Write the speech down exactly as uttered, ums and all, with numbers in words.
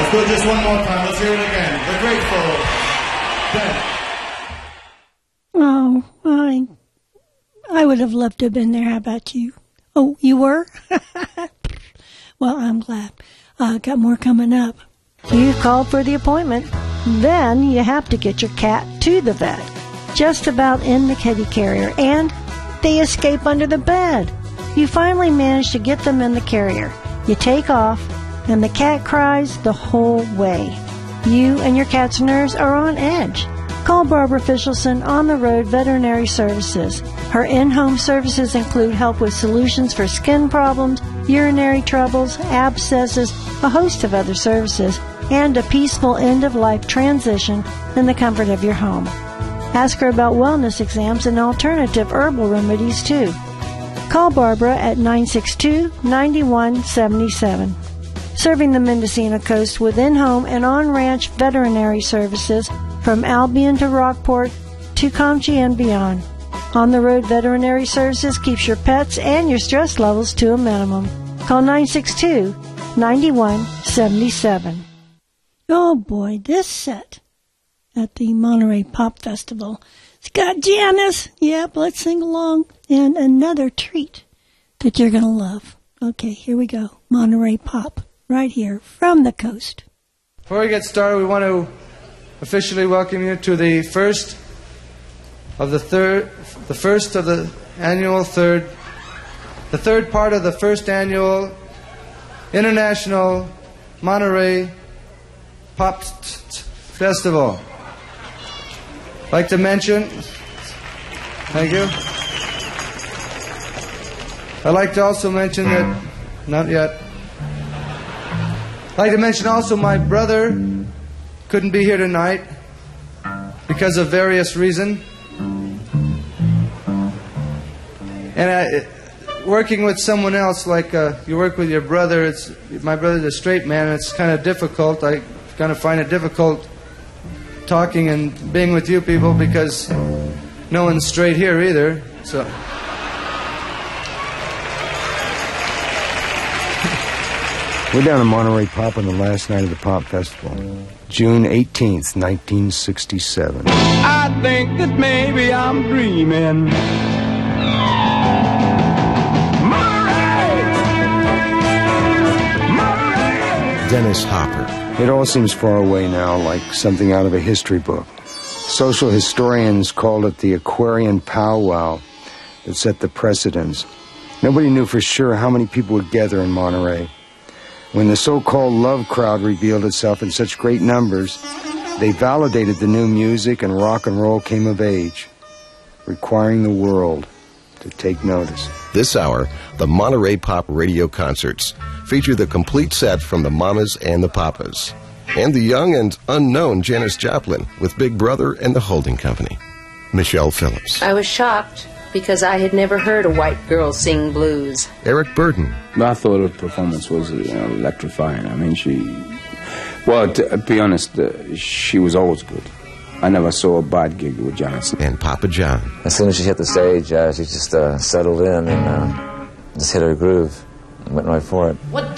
Let's do it just one more time. Let's hear it again. The Grateful Dead. Oh, I, I would have loved to have been there. How about you? Oh, you were? Well, I'm glad. Uh, got more coming up. You called for the appointment. Then you have to get your cat to the vet. Just about in the kitty carrier, and they escape under the bed. You finally manage to get them in the carrier. You take off, and the cat cries the whole way. You and your cat's nerves are on edge. Call Barbara Fischelson On the Road Veterinary Services. Her in-home services include help with solutions for skin problems, urinary troubles, abscesses, a host of other services, and a peaceful end-of-life transition in the comfort of your home. Ask her about wellness exams and alternative herbal remedies, too. Call Barbara at nine six two, nine one seven seven. Serving the Mendocino coast with in-home and on-ranch veterinary services from Albion to Rockport to Comchie and beyond. On the Road Veterinary Services keeps your pets and your stress levels to a minimum. Call nine six two, nine one seven seven. Oh boy, this set at the Monterey Pop Festival. It's got Janice. Yep, let's sing along. And another treat that you're going to love. Okay, here we go. Monterey Pop, right here from the coast. Before we get started, we want to officially welcome you to the first of the third, the first of the annual third, the third part of the first annual International Monterey Pop Festival. I'd like to mention, thank you. I'd like to also mention that, not yet. I'd like to mention also my brother couldn't be here tonight because of various reasons. And I, working with someone else, like uh, you work with your brother, it's my brother's a straight man, and it's kind of difficult. I kind of find it difficult talking and being with you people because no one's straight here either. So we're down in Monterey Pop on the last night of the Pop Festival, June eighteenth, nineteen sixty-seven. I think that maybe I'm dreaming. Dennis Hopper. It all seems far away now, like something out of a history book. Social historians called it the Aquarian powwow that set the precedents. Nobody knew for sure how many people would gather in Monterey. When the so-called love crowd revealed itself in such great numbers, they validated the new music and rock and roll came of age, requiring the world to take notice. This hour, the Monterey Pop Radio Concerts feature the complete set from the Mamas and the Papas, and the young and unknown Janis Joplin with Big Brother and the Holding Company. Michelle Phillips. I was shocked because I had never heard a white girl sing blues. Eric Burden. I thought her performance was you know, electrifying. I mean, she... Well, to be honest, uh, she was always good. I never saw a bad gig with Janis. And Papa John. As soon as she hit the stage, uh, she just uh, settled in and uh, just hit her groove and went right for it. What